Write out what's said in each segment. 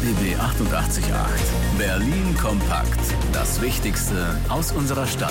RBB 88.8. Berlin kompakt. Das Wichtigste aus unserer Stadt.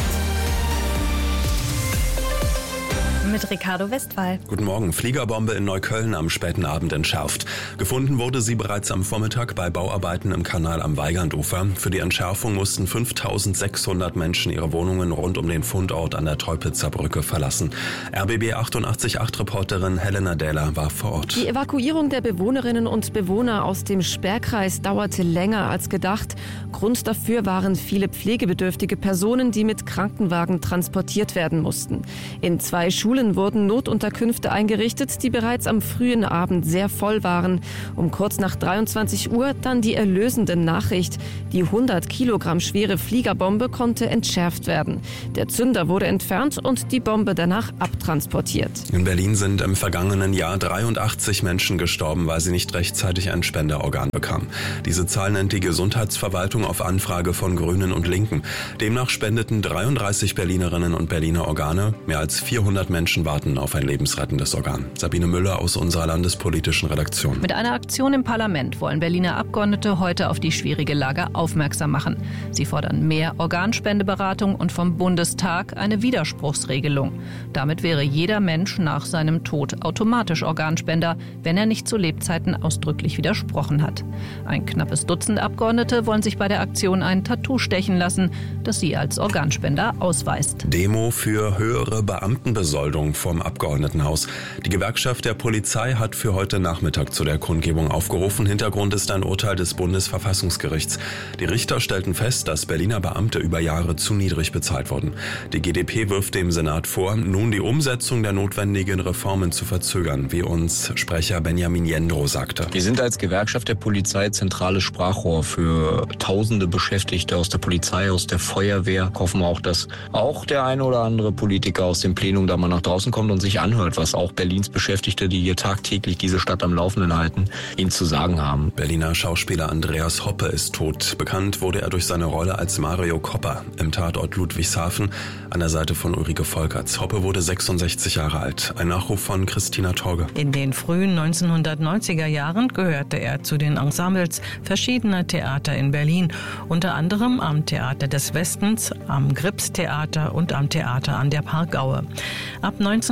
Mit Ricardo Westphal. Guten Morgen. Fliegerbombe in Neukölln am späten Abend entschärft. Gefunden wurde sie bereits am Vormittag bei Bauarbeiten im Kanal am Weigandufer. Für die Entschärfung mussten 5.600 Menschen ihre Wohnungen rund um den Fundort an der Teupitzer Brücke verlassen. RBB 88.8 Reporterin Helena Dähler war vor Ort. Die Evakuierung der Bewohnerinnen und Bewohner aus dem Sperrkreis dauerte länger als gedacht. Grund dafür waren viele pflegebedürftige Personen, die mit Krankenwagen transportiert werden mussten. In 2 Schulen wurden Notunterkünfte eingerichtet, die bereits am frühen Abend sehr voll waren. Um kurz nach 23 Uhr dann die erlösende Nachricht. Die 100 Kilogramm schwere Fliegerbombe konnte entschärft werden. Der Zünder wurde entfernt und die Bombe danach abtransportiert. In Berlin sind im vergangenen Jahr 83 Menschen gestorben, weil sie nicht rechtzeitig ein Spenderorgan bekamen. Diese Zahl nennt die Gesundheitsverwaltung auf Anfrage von Grünen und Linken. Demnach spendeten 33 Berlinerinnen und Berliner Organe. Mehr als 400 Menschen warten auf ein lebensrettendes Organ. Sabine Müller aus unserer landespolitischen Redaktion. Mit einer Aktion im Parlament wollen Berliner Abgeordnete heute auf die schwierige Lage aufmerksam machen. Sie fordern mehr Organspendeberatung und vom Bundestag eine Widerspruchsregelung. Damit wäre jeder Mensch nach seinem Tod automatisch Organspender, wenn er nicht zu Lebzeiten ausdrücklich widersprochen hat. Ein knappes Dutzend Abgeordnete wollen sich bei der Aktion ein Tattoo stechen lassen, das sie als Organspender ausweist. Demo für höhere Beamtenbesoldung vom Abgeordnetenhaus. Die Gewerkschaft der Polizei hat für heute Nachmittag zu der Kundgebung aufgerufen. Hintergrund ist ein Urteil des Bundesverfassungsgerichts. Die Richter stellten fest, dass Berliner Beamte über Jahre zu niedrig bezahlt wurden. Die GdP wirft dem Senat vor, nun die Umsetzung der notwendigen Reformen zu verzögern, wie uns Sprecher Benjamin Jendrow sagte. Wir sind als Gewerkschaft der Polizei zentrales Sprachrohr für tausende Beschäftigte aus der Polizei, aus der Feuerwehr. Hoffen wir auch, dass auch der eine oder andere Politiker aus dem Plenum da mal nach draußen kommt und sich anhört, was auch Berlins Beschäftigte, die hier tagtäglich diese Stadt am Laufenden halten, ihnen zu sagen haben. Berliner Schauspieler Andreas Hoppe ist tot. Bekannt wurde er durch seine Rolle als Mario Kopper im Tatort Ludwigshafen an der Seite von Ulrike Volkerts. Hoppe wurde 66 Jahre alt. Ein Nachruf von Christina Torge. In den frühen 1990er Jahren gehörte er zu den Ensembles verschiedener Theater in Berlin, unter anderem am Theater des Westens, am Gripstheater und am Theater an der Parkaue. Ab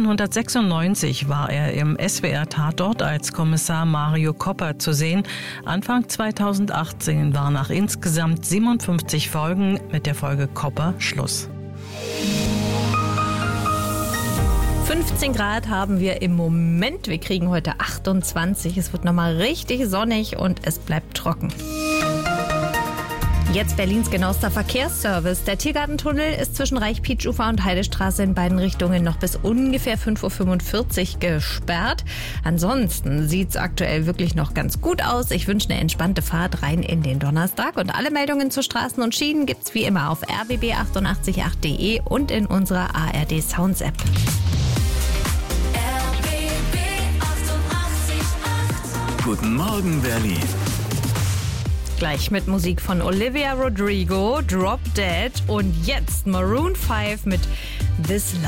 1996 war er im SWR-Tatort als Kommissar Mario Kopper zu sehen. Anfang 2018 war nach insgesamt 57 Folgen mit der Folge Kopper Schluss. 15 Grad haben wir im Moment. Wir kriegen heute 28. Es wird nochmal richtig sonnig und es bleibt trocken. Jetzt Berlins genauester Verkehrsservice. Der Tiergartentunnel ist zwischen Reich-Pietsch-Ufer und Heidestraße in beiden Richtungen noch bis ungefähr 5.45 Uhr gesperrt. Ansonsten sieht es aktuell wirklich noch ganz gut aus. Ich wünsche eine entspannte Fahrt rein in den Donnerstag. Und alle Meldungen zu Straßen und Schienen gibt's wie immer auf rbb888.de und in unserer ARD Sounds App. Guten Morgen, Berlin. Gleich mit Musik von Olivia Rodrigo, Drop Dead und jetzt Maroon 5 mit This Love.